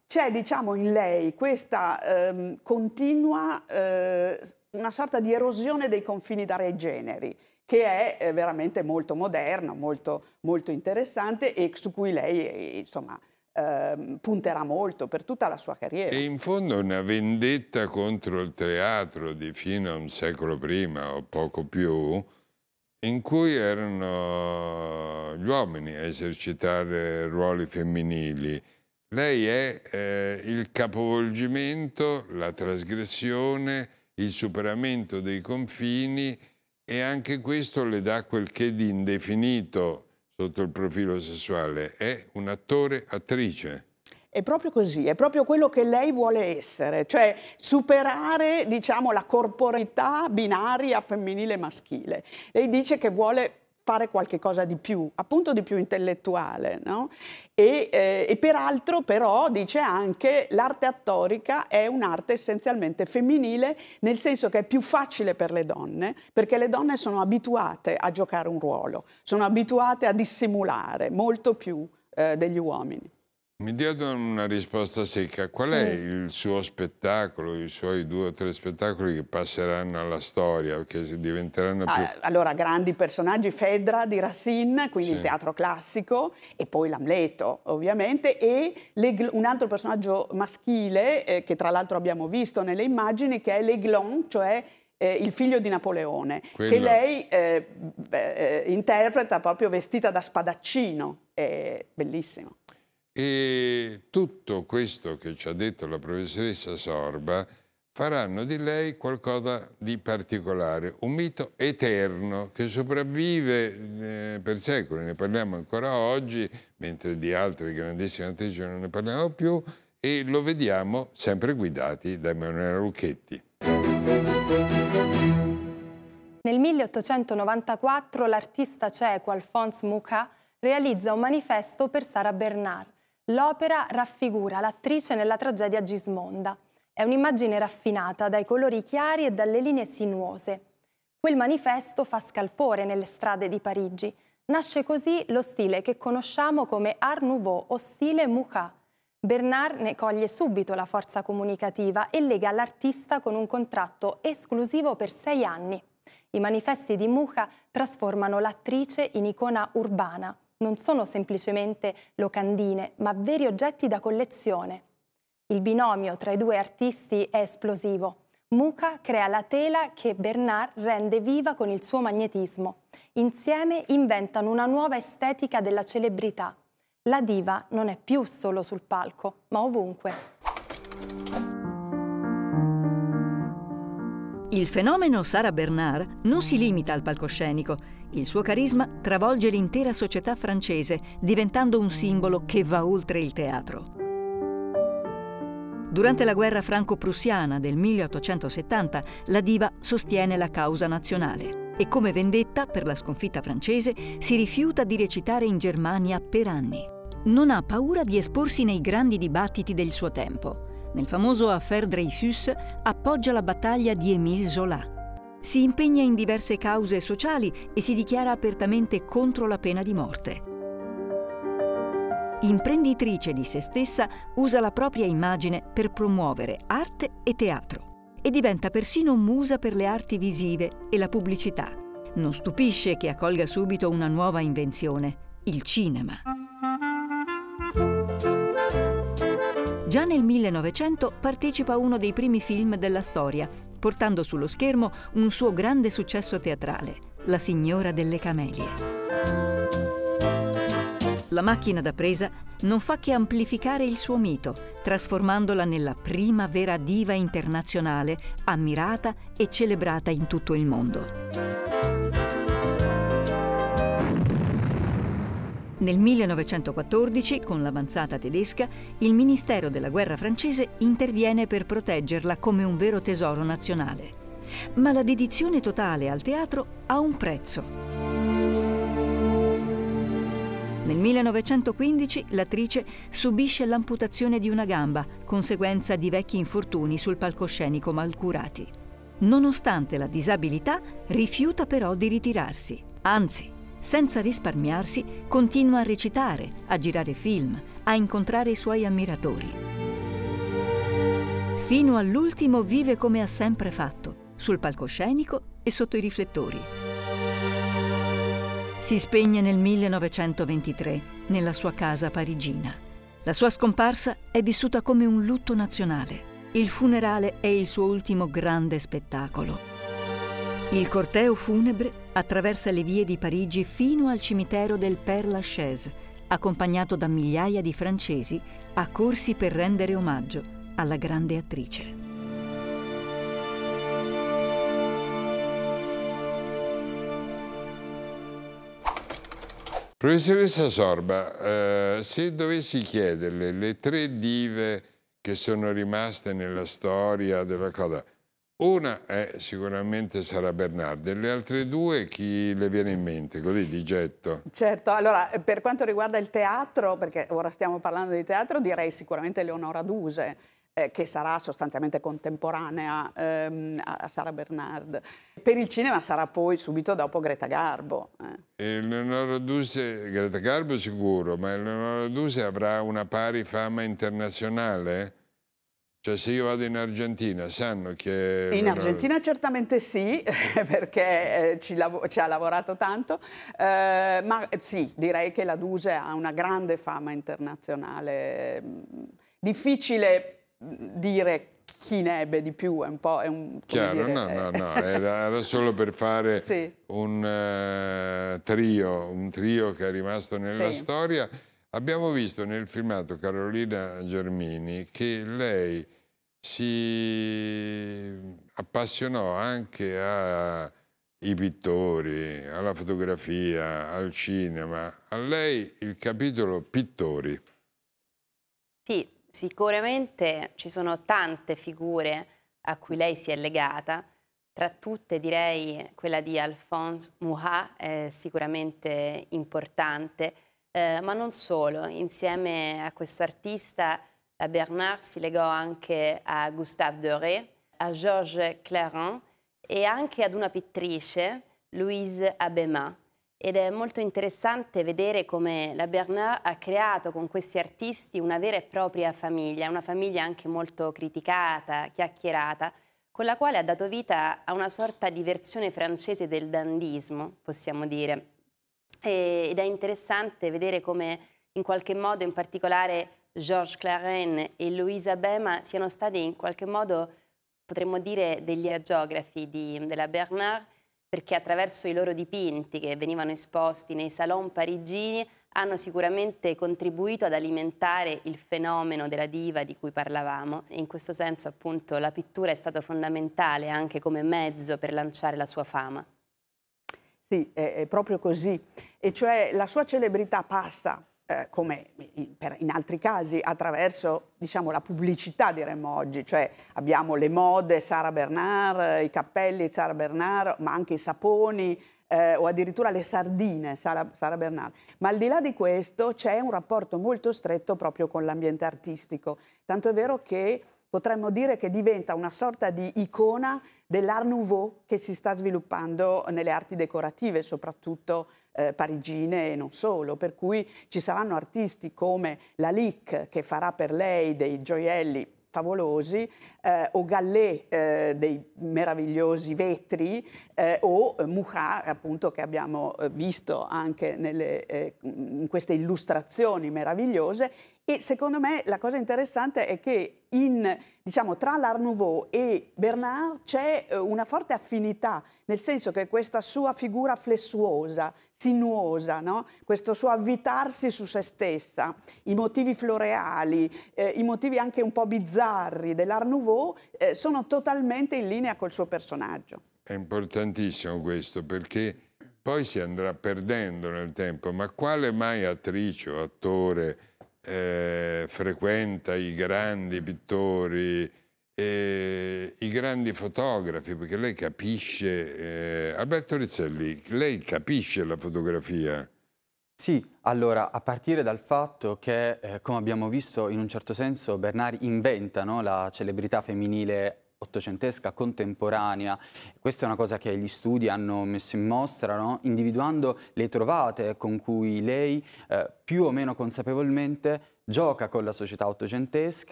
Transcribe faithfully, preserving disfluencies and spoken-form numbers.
c'è, diciamo, in lei questa ehm, continua, eh, una sorta di erosione dei confini dai generi, che è eh, veramente molto moderna, molto, molto interessante e su cui lei, eh, insomma, eh, punterà molto per tutta la sua carriera. E in fondo una vendetta contro il teatro di fino a un secolo prima o poco più, in cui erano gli uomini a esercitare ruoli femminili. Lei è eh, il capovolgimento, la trasgressione, il superamento dei confini, e anche questo le dà quel che di indefinito sotto il profilo sessuale. È un attore-attrice. È proprio così, è proprio quello che lei vuole essere, cioè superare, diciamo, la corporeità binaria femminile e maschile. Lei dice che vuole fare qualche cosa di più, appunto di più intellettuale, no? E, eh, e peraltro però dice anche l'arte attorica è un'arte essenzialmente femminile, nel senso che è più facile per le donne, perché le donne sono abituate a giocare un ruolo, sono abituate a dissimulare molto più eh, degli uomini. Mi dia una risposta secca. Qual è mm. il suo spettacolo, i suoi due o tre spettacoli che passeranno alla storia, che diventeranno più... Ah, allora, grandi personaggi, Fedra di Racine, quindi sì. Il teatro classico, e poi l'Amleto, ovviamente, e un altro personaggio maschile, eh, che tra l'altro abbiamo visto nelle immagini, che è l'Aiglon, cioè eh, il figlio di Napoleone, Quello... che lei eh, beh, interpreta proprio vestita da spadaccino. È bellissimo. E tutto questo che ci ha detto la professoressa Sorba faranno di lei qualcosa di particolare, un mito eterno che sopravvive eh, per secoli, ne parliamo ancora oggi, mentre di altre grandissime attrici non ne parliamo più, e lo vediamo sempre guidati da Emanuela Lucchetti. Nel milleottocentonovantaquattro l'artista ceco Alphonse Mucha realizza un manifesto per Sarah Bernhardt. L'opera raffigura l'attrice nella tragedia Gismonda. È un'immagine raffinata dai colori chiari e dalle linee sinuose. Quel manifesto fa scalpore nelle strade di Parigi. Nasce così lo stile che conosciamo come Art Nouveau o stile Mucha. Bernhardt ne coglie subito la forza comunicativa e lega l'artista con un contratto esclusivo per sei anni. I manifesti di Mucha trasformano l'attrice in icona urbana. Non sono semplicemente locandine, ma veri oggetti da collezione. Il binomio tra i due artisti è esplosivo. Mucha crea la tela che Bernhardt rende viva con il suo magnetismo. Insieme inventano una nuova estetica della celebrità. La diva non è più solo sul palco, ma ovunque. Il fenomeno Sarah Bernhardt non si limita al palcoscenico. Il suo carisma travolge l'intera società francese, diventando un simbolo che va oltre il teatro. Durante la guerra franco-prussiana del milleottocentosettanta, la diva sostiene la causa nazionale e, come vendetta per la sconfitta francese, si rifiuta di recitare in Germania per anni. Non ha paura di esporsi nei grandi dibattiti del suo tempo. Nel famoso Affaire Dreyfus appoggia la battaglia di Émile Zola. Si impegna in diverse cause sociali e si dichiara apertamente contro la pena di morte. Imprenditrice di se stessa, usa la propria immagine per promuovere arte e teatro e diventa persino musa per le arti visive e la pubblicità. Non stupisce che accolga subito una nuova invenzione, il cinema. Già nel millenovecento partecipa a uno dei primi film della storia, portando sullo schermo un suo grande successo teatrale, La signora delle camelie. La macchina da presa non fa che amplificare il suo mito, trasformandola nella prima vera diva internazionale, ammirata e celebrata in tutto il mondo. Nel millenovecentoquattordici, con l'avanzata tedesca, il Ministero della Guerra francese interviene per proteggerla come un vero tesoro nazionale. Ma la dedizione totale al teatro ha un prezzo. Nel millenovecentoquindici l'attrice subisce l'amputazione di una gamba, conseguenza di vecchi infortuni sul palcoscenico malcurati. Nonostante la disabilità, rifiuta però di ritirarsi. Anzi, senza risparmiarsi, continua a recitare, a girare film, a incontrare i suoi ammiratori. Fino all'ultimo vive come ha sempre fatto, sul palcoscenico e sotto i riflettori. Si spegne nel millenovecentoventitré nella sua casa parigina. La sua scomparsa è vissuta come un lutto nazionale. Il funerale è il suo ultimo grande spettacolo. Il corteo funebre attraversa le vie di Parigi fino al cimitero del Père Lachaise, accompagnato da migliaia di francesi accorsi per rendere omaggio alla grande attrice. Professoressa Sorba, eh, se dovessi chiederle le tre dive che sono rimaste nella storia della cosa, una è sicuramente Sara Bernard, e le altre due chi le viene in mente, così di getto? Certo, allora per quanto riguarda il teatro, perché ora stiamo parlando di teatro, direi sicuramente Leonora Duse, eh, che sarà sostanzialmente contemporanea ehm, a Sara Bernard. Per il cinema sarà poi subito dopo Greta Garbo. Eh. E Leonora Duse, Greta Garbo sicuro, ma Leonora Duse avrà una pari fama internazionale? Cioè se io vado in Argentina sanno che... In Argentina certamente sì, perché eh, ci, lav- ci ha lavorato tanto, eh, ma sì, direi che la Duse ha una grande fama internazionale. Difficile dire chi ne ebbe di più, è un po'... È un, Chiaro, dire, no, no, no, era, era solo per fare sì. un uh, trio, un trio che è rimasto nella sì. storia. Abbiamo visto nel filmato Carolina Germini che lei si appassionò anche ai pittori, alla fotografia, al cinema. A lei il capitolo pittori. Sì, sicuramente ci sono tante figure a cui lei si è legata. Tra tutte direi quella di Alphonse Murat è sicuramente importante. Eh, ma non solo, insieme a questo artista la Bernard si legò anche a Gustave Doré, a Georges Clairon e anche ad una pittrice, Louise Abémat. Ed è molto interessante vedere come la Bernard ha creato con questi artisti una vera e propria famiglia, una famiglia anche molto criticata, chiacchierata, con la quale ha dato vita a una sorta di versione francese del dandismo, possiamo dire. Ed è interessante vedere come in qualche modo, in particolare Georges Clairon e Louise Abémat siano stati in qualche modo, potremmo dire, degli agiografi di, della Bernard, perché attraverso i loro dipinti che venivano esposti nei salon parigini hanno sicuramente contribuito ad alimentare il fenomeno della diva di cui parlavamo, e in questo senso appunto la pittura è stata fondamentale anche come mezzo per lanciare la sua fama. Sì, è, è proprio così, e cioè la sua celebrità passa, eh, come in, per, in altri casi, attraverso, diciamo, la pubblicità, diremmo oggi, cioè abbiamo le mode Sara Bernard, i cappelli Sara Bernard, ma anche i saponi, eh, o addirittura le sardine Sara, Sara Bernard. Ma al di là di questo c'è un rapporto molto stretto proprio con l'ambiente artistico, tanto è vero che potremmo dire che diventa una sorta di icona dell'Art Nouveau che si sta sviluppando nelle arti decorative, soprattutto eh, parigine e non solo, per cui ci saranno artisti come Lalique che farà per lei dei gioielli favolosi, eh, o Gallet eh, dei meravigliosi vetri, eh, o Murat appunto che abbiamo visto anche nelle, eh, in queste illustrazioni meravigliose. E secondo me la cosa interessante è che in, diciamo, tra l'Art Nouveau e Bernard c'è una forte affinità, nel senso che questa sua figura flessuosa, sinuosa, no? Questo suo avvitarsi su se stessa, i motivi floreali, eh, i motivi anche un po' bizzarri dell'Art Nouveau eh, sono totalmente in linea col suo personaggio. È importantissimo questo, perché poi si andrà perdendo nel tempo, ma quale mai attrice o attore eh, frequenta i grandi pittori, eh, i grandi fotografi, perché lei capisce, eh, Alberto Rizzelli, lei capisce la fotografia? Sì, allora a partire dal fatto che, eh, come abbiamo visto, in un certo senso Bernard inventa, no, la celebrità femminile ottocentesca contemporanea. Questa è una cosa che gli studi hanno messo in mostra, no? Individuando le trovate con cui lei eh, più o meno consapevolmente gioca con la società ottocentesca